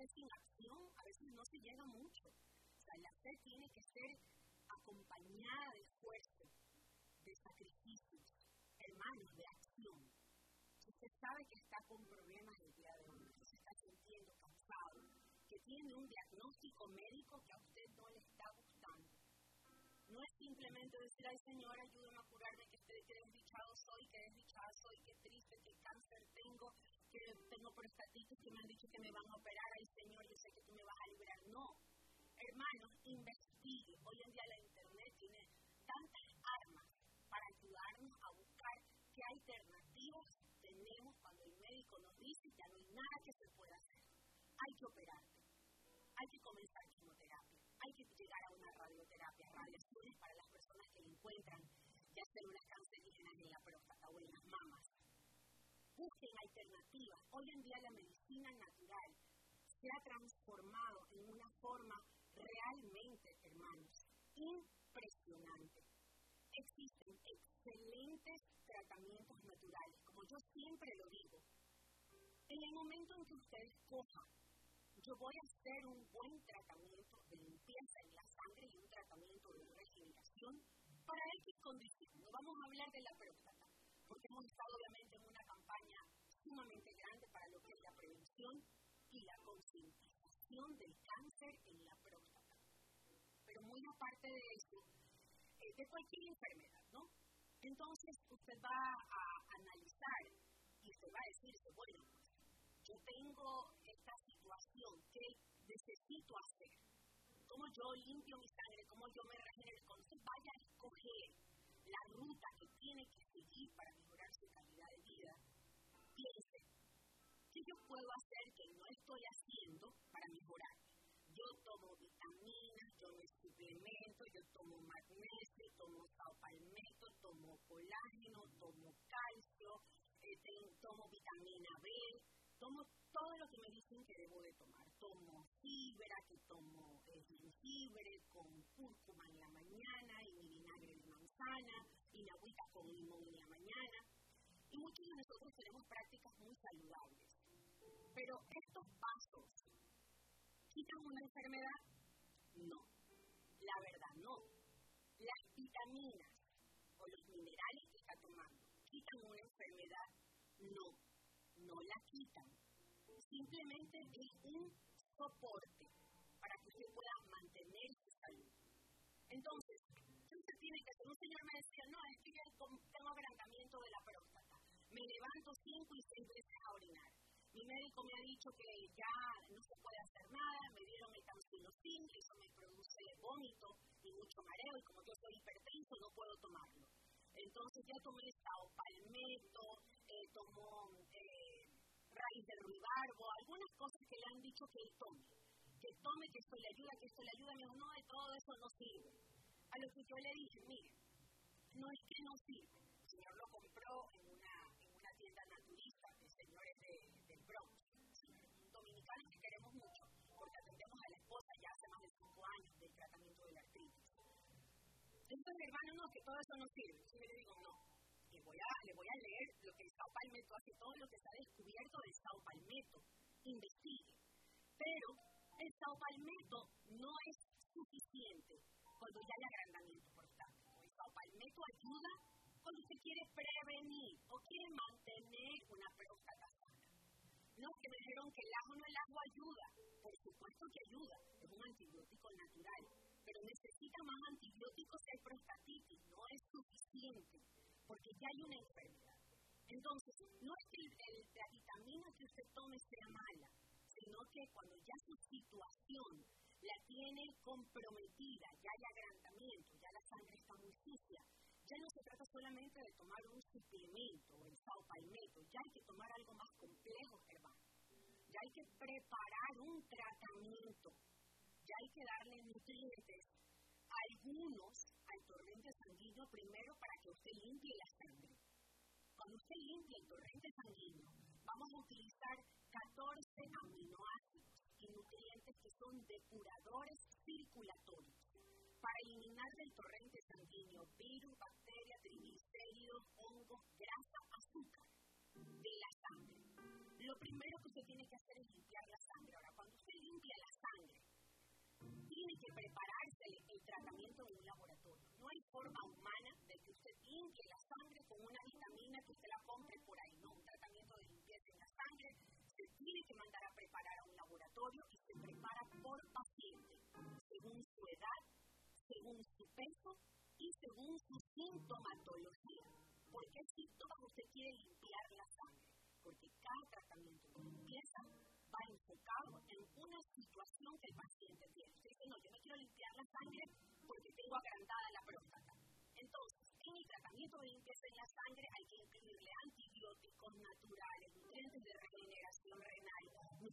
fe sin acción a veces no se llega mucho. O sea, la fe tiene que ser acompañada de esfuerzo, de sacrificios, hermanos, de acción. Si usted sabe que está con problemas el día de hoy, que se está sintiendo cansado, que tiene un diagnóstico médico que a usted no le está gustando, no es simplemente decir, ay Señor, ayúdame a curarme, que desdichado soy, que desdichada soy, que triste, que cáncer tengo, que tengo prostatitis, que me han dicho que me van a operar, ay Señor, yo sé que tú me vas a liberar. No, hermanos, investigue. Hoy en día la internet tiene tantas armas para ayudarnos a buscar qué alternativas tenemos cuando el médico nos dice ya no hay nada que se pueda hacer. Hay que operarte, hay que comenzar quimioterapia, hay que llegar a una radioterapia, radiaciones para las personas que encuentran ya células cancerígenas en la próstata o en las mamas. Busquen alternativas. Hoy en día la medicina natural se ha transformado en una forma realmente, hermanos, impresionante. Existen excelentes tratamientos naturales, como yo siempre lo digo. En el momento en que usted escoja, yo voy a hacer un buen tratamiento de limpieza en la sangre y un tratamiento de regeneración para X condiciones. No vamos a hablar de la próstata, porque hemos estado obviamente en una campaña sumamente grande para lo que es la prevención y la concientización del cáncer en la próstata. Pero muy aparte de eso, de cualquier enfermedad, ¿no? Entonces usted va a analizar y usted va a decirse, bueno, yo tengo esta situación, ¿qué necesito hacer? ¿Cómo yo limpio mi sangre? ¿Cómo yo me regenero? Cuando usted vaya a escoger la ruta que tiene que seguir para mejorar su calidad de vida, piense, ¿qué yo puedo hacer que no estoy haciendo para mejorar? Yo tomo vitaminas, yo me suplemento, yo tomo magnesio, tomo palmeto, tomo colágeno, tomo calcio, tomo vitamina B, tomo todo lo que me dicen que debo de tomar. Tomo fibra, que tomo jengibre con cúrcuma en la mañana y mi vinagre de manzana y la agüita con limón en la mañana. Y muchos de nosotros tenemos prácticas muy saludables. Pero estos pasos, ¿quitan una enfermedad? No, la verdad no. Las vitaminas o los minerales que está tomando, ¿quitan una enfermedad? No, no la quitan. Simplemente es un soporte para que usted pueda mantener su salud. Entonces, ¿qué usted tiene que hacer? Un señor me decía, no, es que yo tengo agrandamiento de la próstata. Me levanto 5 y 6 veces a orinar. Mi médico me ha dicho que ya no se puede hacer nada, me dieron el tamsulosin, eso me produce vómito y mucho mareo, y como yo soy hipertenso no puedo tomarlo. Entonces ya tomé palmeto, tomo raíz de ruibarbo, algunas cosas que le han dicho que él tome, que esto le ayuda, me dijo, no, de todo eso no sirve. A lo que yo le dije, mire, no es que no sirve, el señor lo compró en una tienda naturista de señores del Bronx, dominicanos que queremos mucho, porque atendemos a la esposa ya hace más de 5 años del tratamiento de la artritis. Entonces, hermano, no, que todo eso no sirve. Yo le digo, no, le voy a leer lo que el Sao Palmetto hace, todo lo que se ha descubierto del Sao Palmetto, investigue. Pero el Sao Palmetto no es suficiente cuando ya hay agrandamiento prostático. El Sao Palmetto ayuda cuando usted quiere prevenir o quiere mantener una próstata sana. No, que me dijeron que el ajo ayuda. Por supuesto que ayuda, es un antibiótico natural, pero necesita más antibióticos que hay prostatitis, no es suficiente, porque ya hay una enfermedad. Entonces, no es que la vitamina que usted tome sea mala, sino que cuando ya su situación la tiene comprometida, ya hay agrandamiento, ya la sangre está muy sucia, ya no se trata solamente de tomar un suplemento o el Sao Palmetto, ya hay que tomar algo más complejo, hermano. Ya hay que preparar un tratamiento, ya hay que darle nutrientes, algunos al torrente sanguíneo primero para que usted limpie la sangre. Cuando usted limpie el torrente sanguíneo, vamos a utilizar 14 aminoácidos y nutrientes que son depuradores circulatorios para eliminar del torrente sanguíneo virus, bacterias, triglicéridos, hongos, grasa, azúcar de la sangre. Lo primero que usted tiene que hacer es limpiar la sangre. Ahora, cuando usted tiene que prepararse el tratamiento en un laboratorio. No hay forma humana de que usted limpie la sangre con una vitamina que usted la compre por ahí, no. Un tratamiento de limpieza en la sangre se tiene que mandar a preparar a un laboratorio y se prepara por paciente, según su edad, según su peso y según su sintomatología. ¿Por qué síntomas usted quiere limpiar la sangre? Porque cada tratamiento de limpieza va enfocado en una situación que el paciente tiene. Usted dice, no, yo no quiero limpiar la sangre porque tengo agrandada la próstata. Entonces, en el tratamiento de limpieza en la sangre hay que incluirle antibióticos naturales, nutrientes de regeneración renal,